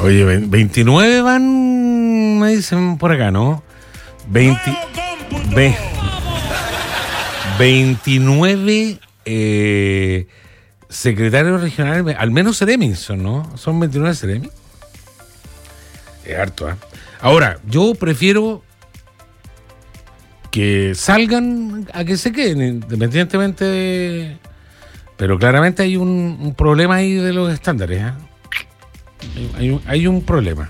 Oye, 29 van, me dicen por acá, ¿no? 29 secretarios regionales, al menos Ceremis, ¿no? Son 29 Ceremis. Es harto, ¿eh? Ahora, yo prefiero que salgan a que se queden, independientemente de... Pero claramente hay un problema ahí de los estándares, ¿eh? Hay un problema.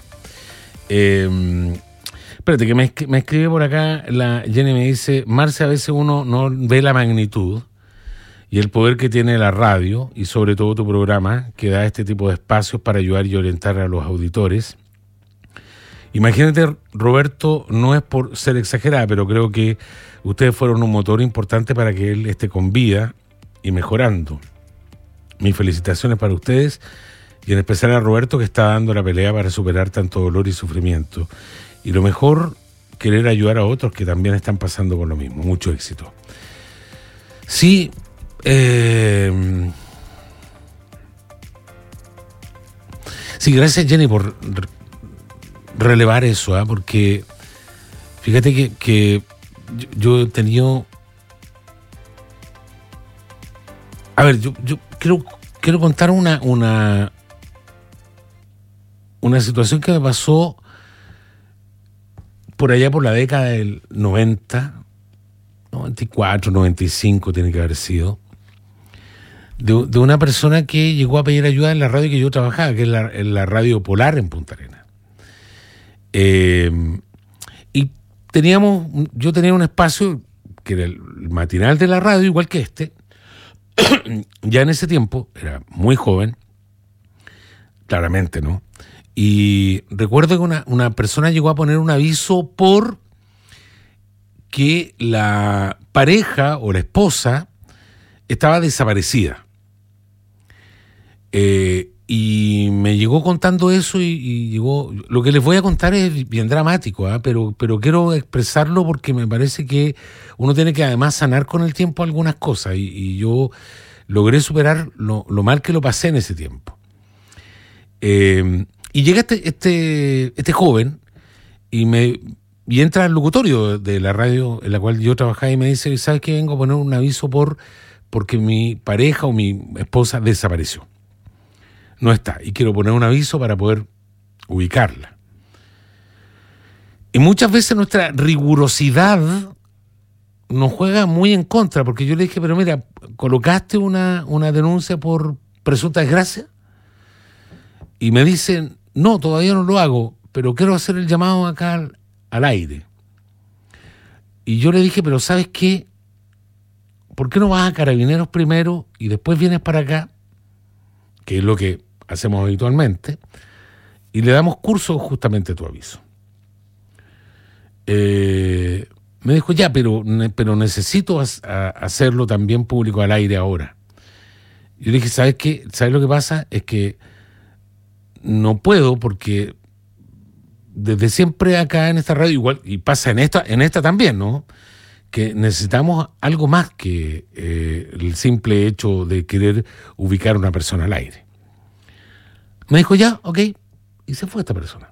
Espérate, que me escribe por acá la Jenny, me dice: Marce, a veces uno no ve la magnitud y el poder que tiene la radio y sobre todo tu programa, que da este tipo de espacios para ayudar y orientar a los auditores. Imagínate, Roberto, no es por ser exagerada, pero creo que ustedes fueron un motor importante para que él esté con vida y mejorando. Mis felicitaciones para ustedes y en especial a Roberto, que está dando la pelea para superar tanto dolor y sufrimiento. Y lo mejor, querer ayudar a otros que también están pasando por lo mismo. Mucho éxito. Sí, sí, gracias, Jenny, por relevar eso, porque fíjate que yo he tenido... A ver, yo quiero contar una situación que me pasó por allá por la década del 90, 94, 95 tiene que haber sido, de una persona que llegó a pedir ayuda en la radio que yo trabajaba, que es la Radio Polar en Punta Arenas. Y yo tenía un espacio que era el matinal de la radio, igual que este. Ya en ese tiempo, era muy joven, claramente, ¿no? Y recuerdo que una persona llegó a poner un aviso por que la pareja o la esposa estaba desaparecida. Y me llegó contando eso y llegó... Lo que les voy a contar es bien dramático, pero quiero expresarlo porque me parece que uno tiene que además sanar con el tiempo algunas cosas y yo logré superar lo mal que lo pasé en ese tiempo. Y llega este joven y entra al locutorio de la radio en la cual yo trabajaba y me dice: ¿sabes qué? Vengo a poner un aviso porque mi pareja o mi esposa desapareció. No está, y quiero poner un aviso para poder ubicarla. Y muchas veces nuestra rigurosidad nos juega muy en contra, porque yo le dije: pero mira, ¿colocaste una denuncia por presunta desgracia? Y me dicen: no, todavía no lo hago, pero quiero hacer el llamado acá al aire. Y yo le dije: pero ¿sabes qué? ¿Por qué no vas a Carabineros primero y después vienes para acá? Que es lo que hacemos habitualmente, y le damos curso justamente a tu aviso. Me dijo: ya, pero necesito hacerlo también público al aire ahora. Yo le dije: ¿sabes qué? ¿Sabes lo que pasa? Es que no puedo, porque desde siempre acá en esta radio, igual, y pasa en esta también, ¿no? Que necesitamos algo más que el simple hecho de querer ubicar a una persona al aire. Me dijo: ya, ok, y se fue esta persona.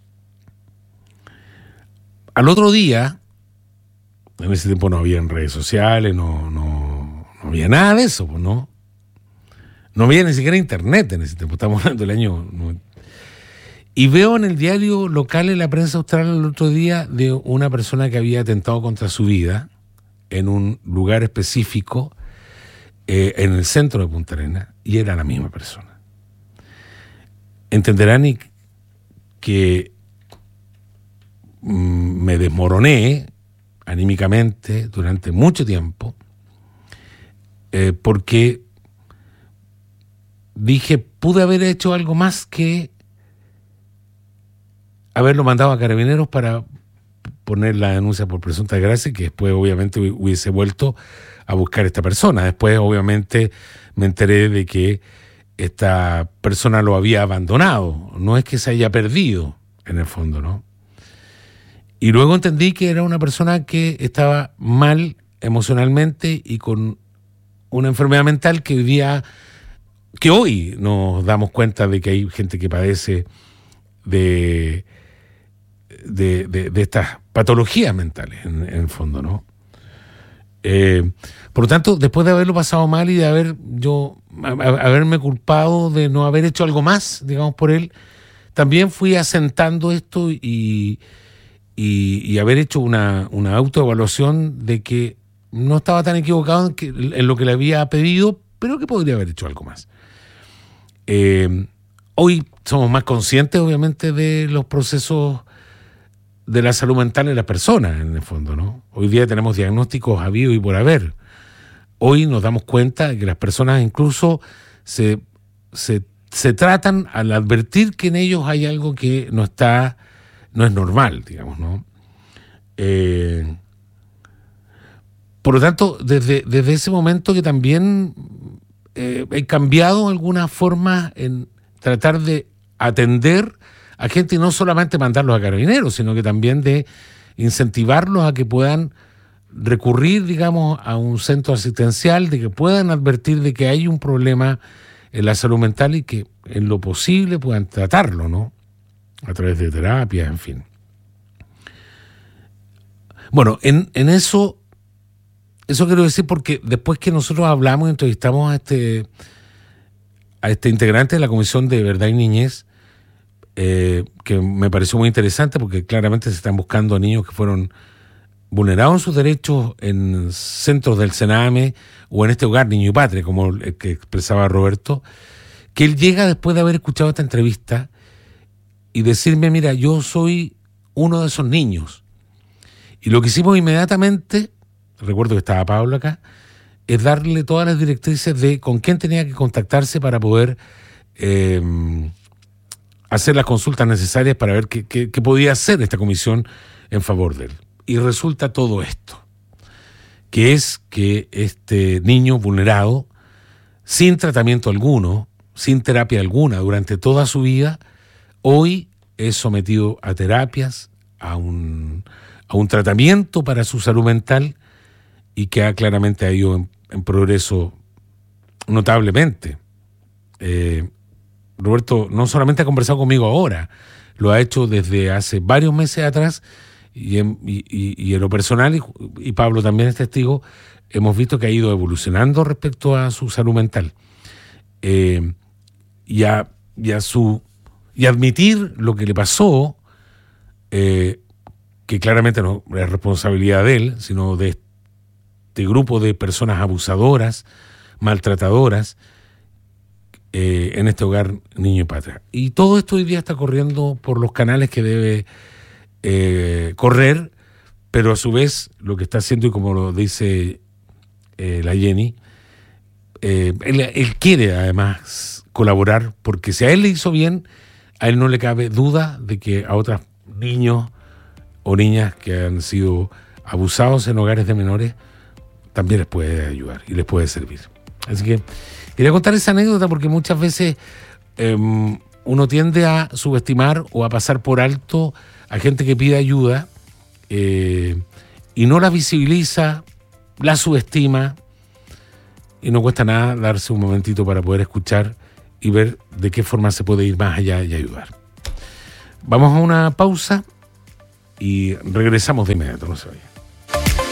Al otro día, en ese tiempo no había redes sociales, no había nada de eso, pues, ¿no? No había ni siquiera internet en ese tiempo, estamos hablando del año... Y veo en el diario local, en la prensa austral, el otro día, de una persona que había atentado contra su vida en un lugar específico, en el centro de Punta Arenas, y era la misma persona. Entenderán que me desmoroné anímicamente durante mucho tiempo, porque dije: pude haber hecho algo más que haberlo mandado a Carabineros para poner la denuncia por presunta desgracia, que después obviamente hubiese vuelto a buscar a esta persona. Después obviamente me enteré de que esta persona lo había abandonado, no es que se haya perdido en el fondo, ¿no? Y luego entendí que era una persona que estaba mal emocionalmente y con una enfermedad mental que hoy nos damos cuenta de que hay gente que padece de, de estas patologías mentales, en el fondo, ¿no? Por lo tanto, después de haberlo pasado mal y de haberme culpado de no haber hecho algo más, digamos, por él, también fui asentando esto y haber hecho una autoevaluación de que no estaba tan equivocado en lo que le había pedido, pero que podría haber hecho algo más. Hoy somos más conscientes, obviamente, de los procesos de la salud mental en las personas, en el fondo, ¿no? Hoy día tenemos diagnósticos habidos y por haber. Hoy nos damos cuenta de que las personas incluso se tratan al advertir que en ellos hay algo que no es normal, digamos, ¿no? Por lo tanto, desde ese momento que también he cambiado algunas formas en tratar de atender a gente y no solamente mandarlos a carabineros, sino que también de incentivarlos a que puedan recurrir, digamos, a un centro asistencial, de que puedan advertir de que hay un problema en la salud mental y que en lo posible puedan tratarlo, ¿no? A través de terapia, en fin. Bueno, en eso quiero decir porque después que nosotros hablamos y entrevistamos a este integrante de la Comisión de Verdad y Niñez, que me pareció muy interesante porque claramente se están buscando a niños que fueron vulnerados en sus derechos en centros del Sename o en este hogar Niño y Patria, como el que expresaba Roberto, que él llega después de haber escuchado esta entrevista y decirme, mira, yo soy uno de esos niños. Y lo que hicimos inmediatamente, recuerdo que estaba Pablo acá, es darle todas las directrices de con quién tenía que contactarse para poder hacer las consultas necesarias para ver qué podía hacer esta comisión en favor de él. Y resulta todo esto, que es que este niño vulnerado, sin tratamiento alguno, sin terapia alguna durante toda su vida, hoy es sometido a terapias, a un tratamiento para su salud mental y que claramente ha ido en progreso notablemente. Roberto no solamente ha conversado conmigo ahora, lo ha hecho desde hace varios meses atrás y en lo personal, y Pablo también es testigo, hemos visto que ha ido evolucionando respecto a su salud mental. Y admitir lo que le pasó, que claramente no es responsabilidad de él, sino de este grupo de personas abusadoras, maltratadoras, en este hogar Niño y Patria. Y todo esto hoy día está corriendo por los canales que debe correr, pero a su vez lo que está haciendo, y como lo dice la Jenny, él quiere además colaborar, porque si a él le hizo bien, a él no le cabe duda de que a otros niños o niñas que han sido abusados en hogares de menores también les puede ayudar y les puede servir. Así que quería contar esa anécdota porque muchas veces uno tiende a subestimar o a pasar por alto a gente que pide ayuda y no la visibiliza, la subestima, y no cuesta nada darse un momentito para poder escuchar y ver de qué forma se puede ir más allá y ayudar. Vamos a una pausa y regresamos de inmediato, no se vayan.